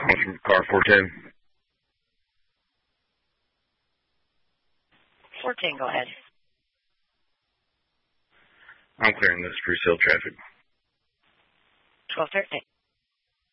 calling from car 410. 410, go ahead. I'm clearing this for seal traffic. 1213.